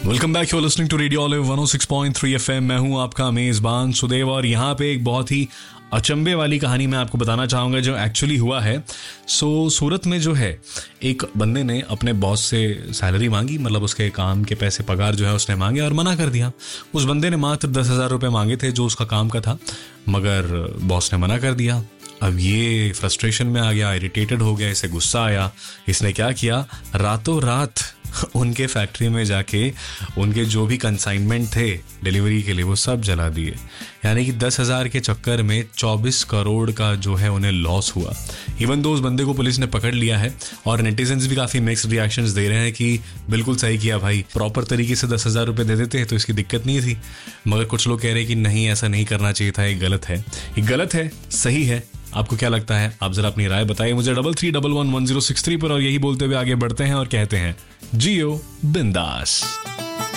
Welcome back, you are listening to radio olive 106.3 FM। मैं हूं आपका मेजबान सुदेव और यहाँ पे एक बहुत ही अचंभे वाली कहानी मैं आपको बताना चाहूँगा जो एक्चुअली हुआ है। सूरत में जो है एक बंदे ने अपने बॉस से सैलरी मांगी, मतलब उसके काम के पैसे पगार जो है उसने मांगे और मना कर दिया। उस बंदे ने मात्र 10,000 रुपये मांगे थे जो उसका काम का था, मगर बॉस ने मना कर दिया। अब ये फ्रस्ट्रेशन में आ गया, इरिटेटेड हो गया, इसे गुस्सा आया। इसने क्या किया, रातों रात उनके फैक्ट्री में जाके उनके जो भी कंसाइनमेंट थे डिलीवरी के लिए वो सब जला दिए। यानी कि 10,000 के चक्कर में 24 करोड़ का जो है उन्हें लॉस हुआ। इवन दो उस बंदे को पुलिस ने पकड़ लिया है और नेटिजन्स भी काफ़ी मिक्स्ड रिएक्शंस दे रहे हैं कि बिल्कुल सही किया भाई, प्रॉपर तरीके से 10,000 रुपये दे देते हैं तो इसकी दिक्कत नहीं थी। मगर कुछ लोग कह रहे हैं कि नहीं, ऐसा नहीं करना चाहिए था, ये गलत है। ये गलत है, सही है, आपको क्या लगता है? आप जरा अपनी राय बताइए मुझे 33111063 पर। और यही बोलते हुए आगे बढ़ते हैं और कहते हैं जियो बिंदास।